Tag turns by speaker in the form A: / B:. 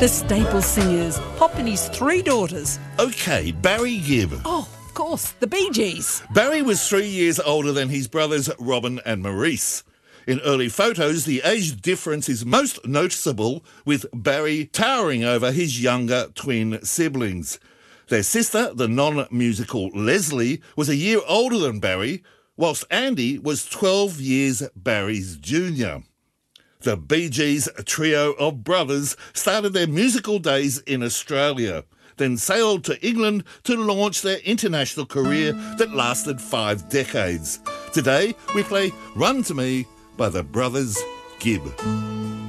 A: The Staple Singers, Hop and his three daughters.
B: OK, Barry Gibb.
A: Oh, of course, the Bee Gees.
B: Barry was 3 years older than his brothers Robin and Maurice. In early photos, the age difference is most noticeable, with Barry towering over his younger twin siblings. Their sister, the non-musical Leslie, was a year older than Barry, whilst Andy was 12 years Barry's junior. The Bee Gees trio of brothers started their musical days in Australia, then sailed to England to launch their international career that lasted 5 decades. Today, we play Run to Me by the Brothers Gibb.